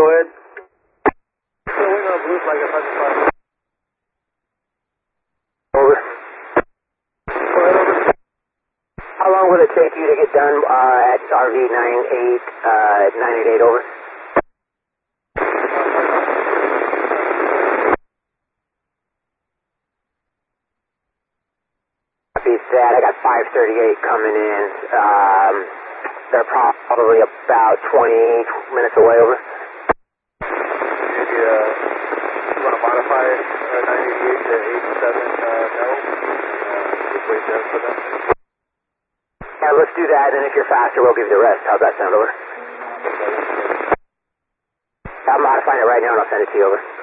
Go ahead. Still waiting on blue flag at 5. Over. Go ahead, over. How long will it take you to get done at RV 988 over? Copy that. I got 538 coming in. They're probably about 20 minutes away over. Maybe, you want to modify 988 to 87 no? Just wait there for them. Yeah, let's do that, and if you're faster, we'll give you the rest. How's that sound, over? I'm modifying it right now, and I'll send it to you, over.